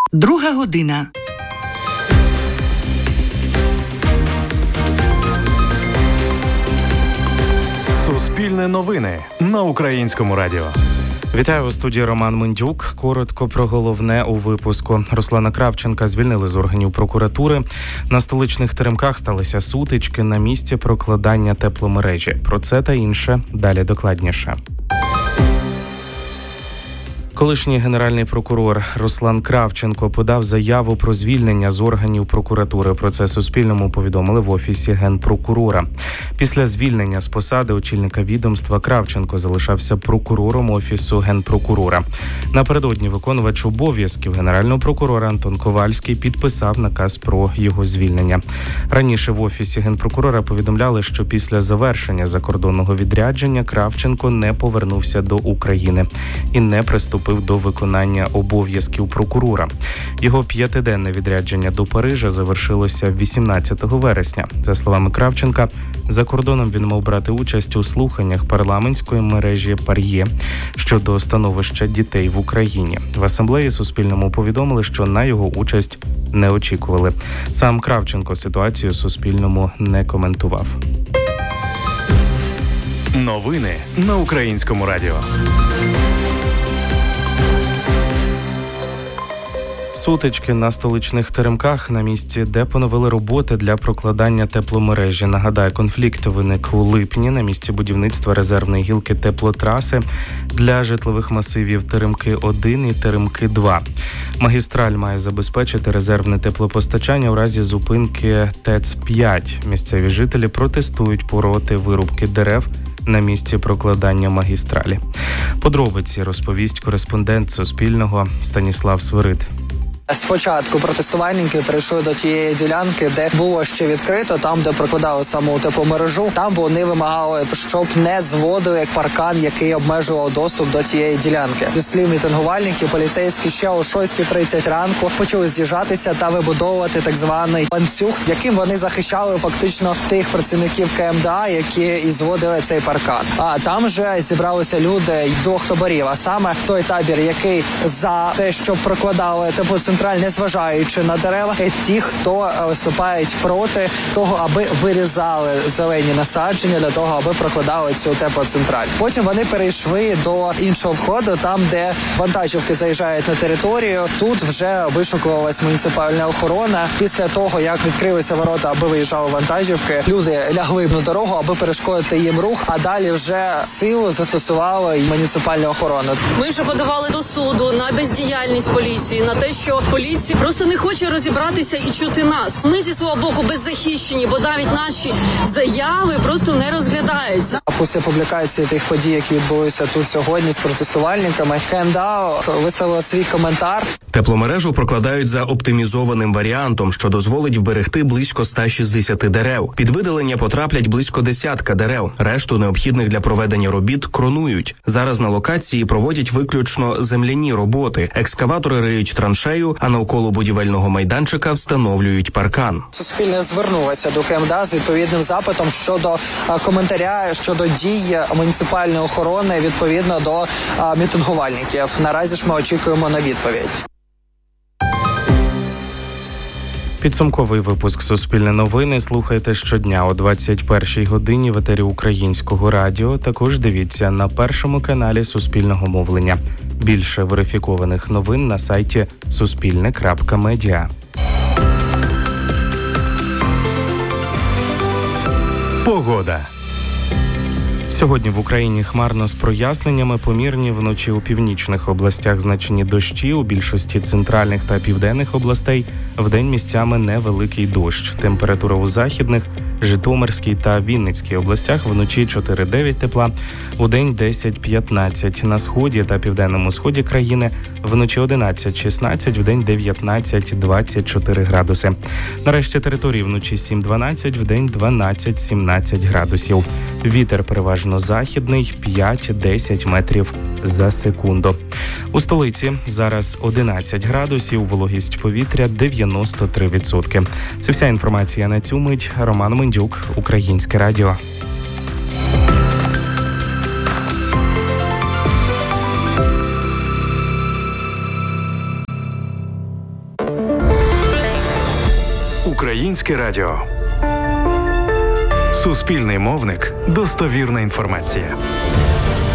Друга година. Суспільне новини на Українському радіо. Вітаю, у студії Роман Мендюк. Коротко про головне у випуску. Руслана Кравченка звільнили з органів прокуратури. На столичних теремках сталися сутички на місці прокладання тепломережі. Про це та інше далі докладніше. Колишній генеральний прокурор Руслан Кравченко подав заяву про звільнення з органів прокуратури. Про це Суспільному повідомили в Офісі Генпрокурора. Після звільнення з посади очільника відомства Кравченко залишався прокурором Офісу Генпрокурора. Напередодні виконувач обов'язків генерального прокурора Антон Ковальський підписав наказ про його звільнення. Раніше в Офісі Генпрокурора повідомляли, що після завершення закордонного відрядження Кравченко не повернувся до України і не приступив до виконання обов'язків прокурора. Його 5-денне відрядження до Парижа завершилося 18 вересня. За словами Кравченка, за кордоном він мав брати участь у слуханнях парламентської мережі «Пар'є» щодо становища дітей в Україні. В асамблеї Суспільному повідомили, що на його участь не очікували. Сам Кравченко ситуацію Суспільному не коментував. Новини на Українському радіо. Сутички на столичних теремках на місці, де поновили роботи для прокладання тепломережі. Нагадаю, конфлікт виник у липні на місці будівництва резервної гілки теплотраси для житлових масивів Теремки-1 і Теремки-2. Магістраль має забезпечити резервне теплопостачання у разі зупинки ТЕЦ-5. Місцеві жителі протестують проти вирубки дерев на місці прокладання магістралі. Подробиці розповість кореспондент Суспільного Станіслав Свирид. Спочатку протестувальники прийшли до тієї ділянки, де було ще відкрито, там, де прокладали саму тепломережу. Там вони вимагали, щоб не зводили паркан, який обмежував доступ до тієї ділянки. Зі слів мітингувальників, поліцейські ще о 6:30 ранку почали з'їжджатися та вибудовувати так званий ланцюг, яким вони захищали фактично тих працівників КМДА, які і зводили цей паркан. А там же зібралися люди з двох таборів, а саме той табір, який за те, щоб прокладали теплоцентраль, незважаючи на дерева, ті, хто виступають проти того, аби вирізали зелені насадження для того, аби прокладали цю теплоцентраль. Потім вони перейшли до іншого входу, там, де вантажівки заїжджають на територію. Тут вже вишукувалась муніципальна охорона. Після того, як відкрилися ворота, аби виїжджали вантажівки, люди лягли на дорогу, аби перешкодити їм рух, а далі вже силу застосувала муніципальна охорона. Ми вже подавали до суду на бездіяльність поліції, на те, що поліція просто не хоче розібратися і чути нас. Ми зі свого боку беззахищені, бо навіть наші заяви просто не розглядаються. Після публікації тих подій, які відбулися тут сьогодні з протестувальниками, КМДА висловила свій коментар. Тепломережу прокладають за оптимізованим варіантом, що дозволить вберегти близько 160 дерев. Під видалення потраплять близько 10 дерев. Решту необхідних для проведення робіт кронують. Зараз на локації проводять виключно земляні роботи. Екскаватори риють траншею, а навколо будівельного майданчика встановлюють паркан. Суспільне звернулося до КМДА з відповідним запитом щодо коментаря щодо дій муніципальної охорони відповідно до мітингувальників. Наразі ж ми очікуємо на відповідь. Підсумковий випуск «Суспільне новини» слухайте щодня о 21-й годині в етері Українського радіо. Також дивіться на першому каналі Суспільного мовлення. Більше верифікованих новин на сайті suspilne.media. Погода. Сьогодні в Україні хмарно з проясненнями, помірні вночі у північних областях значні дощі, у більшості центральних та південних областей вдень місцями невеликий дощ. Температура у західних, Житомирській та Вінницькій областях вночі 4-9 тепла, удень 10-15. На сході та південному сході країни вночі 11-16, вдень 19-24 градуси. На решті території вночі 7-12, вдень 12-17 градусів. Вітер переважно західний 5-10 метрів за секунду. У столиці зараз 11 градусів, вологість повітря 93%. Це вся інформація на цю мить. Роман Мендюк, Українське радіо. Українське радіо. Суспільний мовник. Достовірна інформація.